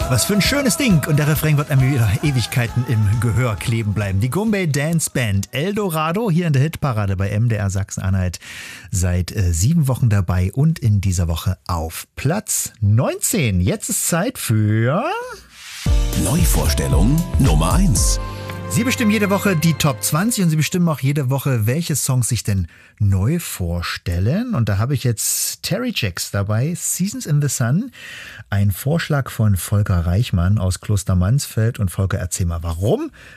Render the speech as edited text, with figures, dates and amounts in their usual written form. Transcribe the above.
Was für ein schönes Ding. Und der Refrain wird einem wieder Ewigkeiten im Gehör kleben bleiben. Die Goombay Dance Band Eldorado hier in der Hitparade bei MDR Sachsen-Anhalt seit 7 Wochen dabei und in dieser Woche auf Platz 19. Jetzt ist Zeit für Neuvorstellung Nummer 1. Sie bestimmen jede Woche die Top 20 und Sie bestimmen auch jede Woche, welche Songs sich denn neu vorstellen. Und da habe ich jetzt Terry Jacks dabei, Seasons in the Sun. Ein Vorschlag von Volker Reichmann aus Klostermansfeld. Und Volker, erzähl mal, warum